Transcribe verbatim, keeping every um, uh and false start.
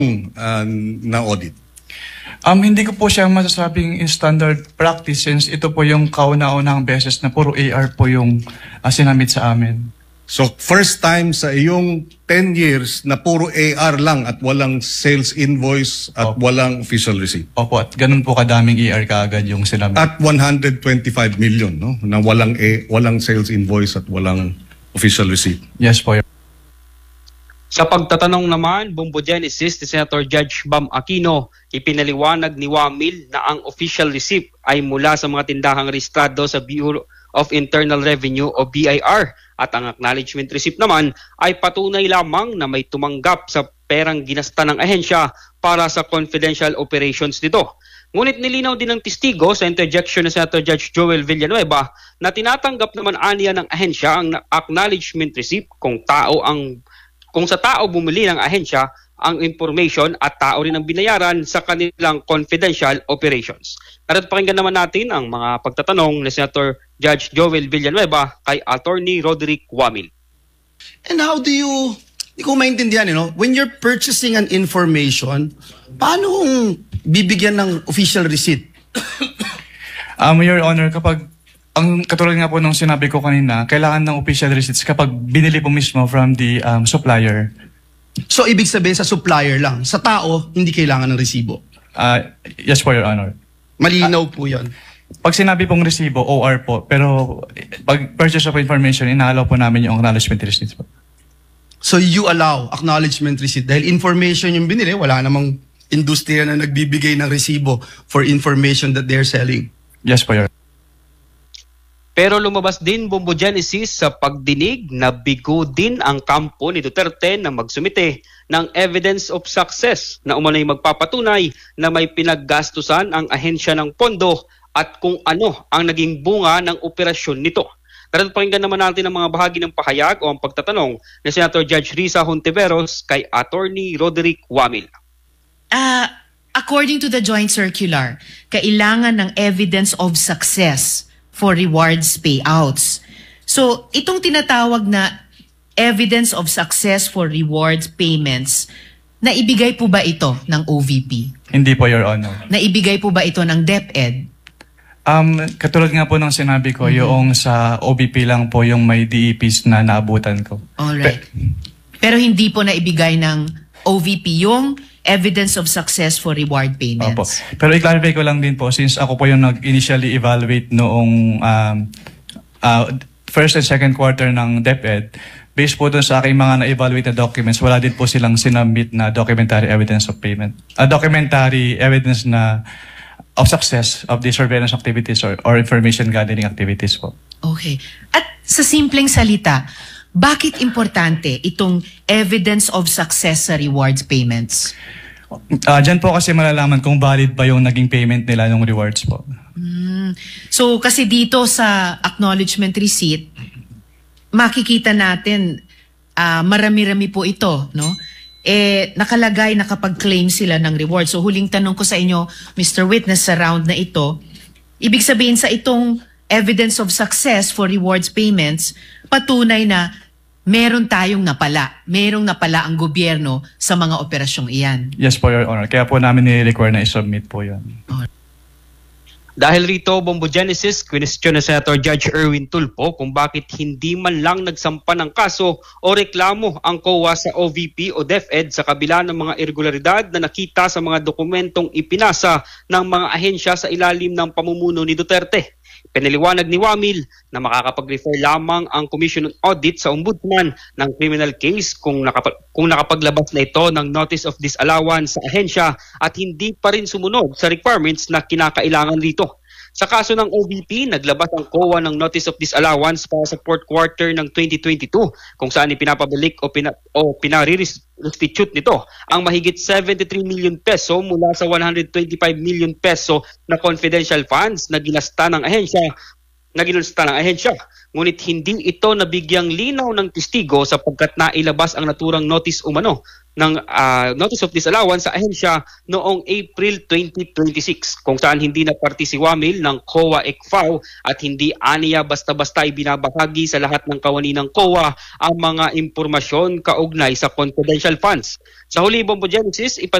uh, na audit? Um, hindi ko po siya masasabing in standard practice since ito po yung kauna-unang beses na puro A R po yung uh, sinamit sa amin. So first time sa iyong ten years na puro A R lang at walang sales invoice at Opo. walang official receipt. Opo, at ganun po kadaming A R kaagad yung sinamit. At one hundred twenty-five million, no? Na walang A, walang sales invoice at walang official receipt. Yes po. Sa pagtatanong naman, Bumbo Genesis ni Senator Judge Bam Aquino, ipinaliwanag ni Wamil na ang official receipt ay mula sa mga tindahang rehistrado sa Bureau of Internal Revenue o B I R at ang acknowledgement receipt naman ay patunay lamang na may tumanggap sa perang ginasta ng ahensya para sa confidential operations nito. Ngunit nilinaw din ng testigo sa interjection ni Senator Judge Joel Villanueva na tinatanggap naman aniya ng ahensya ang acknowledgement receipt kung tao ang kung sa tao bumili ng ahensya ang information at tao rin ang binayaran sa kanilang confidential operations. Narito pakinggan naman natin ang mga pagtatanong ni Senator Judge Joel Villanueva kay Attorney Roderick Wamil. And how do you, hindi ko maintindihan, you know, when you're purchasing an information, paano kung bibigyan ng official receipt? Um, Your Honor, kapag ang katulad nga po nung sinabi ko kanina, kailangan ng official receipts kapag binili po mismo from the um, supplier. So, ibig sabihin sa supplier lang. Sa tao, hindi kailangan ng resibo. Uh, yes po, Your Honor. Malinaw uh, po yan. Pag sinabi pong resibo, O R po. Pero pag purchase of information, inaalaw po namin yung acknowledgement receipts po. So, you allow acknowledgement receipt. Dahil information yung binili, wala namang industriya na nagbibigay ng resibo for information that they're selling. Yes po, Your Honor. Pero lumabas din, Bumbo Genesis, sa pagdinig na bigo din ang kampo ni Duterte na magsumite ng evidence of success na umano'y magpapatunay na may pinaggastusan ang ahensya ng pondo at kung ano ang naging bunga ng operasyon nito. Narito pakinggan naman natin ang mga bahagi ng pahayag o ang pagtatanong ni Senator Judge Risa Hontiveros kay Attorney Roderick Wamil. Uh, according to the joint circular, kailangan ng evidence of success for rewards payouts. So, itong tinatawag na evidence of success for rewards payments, naibigay po ba ito ng O V P? Hindi po, Your Honor. Naibigay po ba ito ng DepEd? Um, katulad nga po ng sinabi ko, mm-hmm. yung sa O V P lang po yung may D E Ps na naabutan ko. Alright. Pe Pero hindi po naibigay ng O V P yung evidence of success for reward payments. Opo. Pero i-clarify ko lang din po, since ako po yung nag-initially evaluate noong um, uh, first and second quarter ng DepEd, based po dun sa aking mga na-evaluate na documents, wala din po silang sinubmit na documentary evidence of payment. Uh, documentary evidence na of success of the surveillance activities or, or information gathering activities po. Okay. At sa simpleng salita, bakit importante itong evidence of success sa rewards payments? Uh, Diyan po kasi malalaman kung valid ba yung naging payment nila ng rewards po. Mm. So kasi dito sa acknowledgement receipt, makikita natin uh, marami-rami po ito, no? Eh, nakalagay na kapag claim sila ng reward. So huling tanong ko sa inyo, Mister Witness, sa round na ito, ibig sabihin sa itong evidence of success for rewards payments, patunay na meron tayong napala. Merong napala ang gobyerno sa mga operasyong iyan. Yes po, Your Honor. Kaya po namin ni-require na i-submit po yan. Dahil rito, Bumbo Genesis, question na Senator Judge Erwin Tulfo kung bakit hindi man lang nagsampa ng kaso o reklamo ang C O A sa O V P o DepEd sa kabila ng mga irregularidad na nakita sa mga dokumentong ipinasa ng mga ahensya sa ilalim ng pamumuno ni Duterte. Pinaliwanag ni Wamil na makakapag-refer lamang ang Commission on Audit sa Ombudsman ng criminal case kung, nakapag kung nakapaglabas na ito ng Notice of Disallowance sa ahensya at hindi pa rin sumunod sa requirements na kinakailangan rito. Sa kaso ng O V P, naglabas ang C O A ng Notice of Disallowance para sa fourth quarter ng twenty twenty-two kung saan ipinapabalik o, pina o pinare-restitute nito ang mahigit seventy-three million peso mula sa one hundred twenty-five million peso na confidential funds na ginasta ng ahensya na ginulsta ng ahensya. Ngunit hindi ito nabigyang linaw ng testigo sapagkat nailabas ang naturang notice umano ng uh, notice of disallowance sa ahensya noong April twenty twenty-six kung saan hindi na party si Wamil ng C O A-E C F A O at hindi aniya basta-basta ibinabahagi sa lahat ng kawani ng C O A ang mga impormasyon kaugnay sa confidential funds. Sa huli, Bombo Genesis,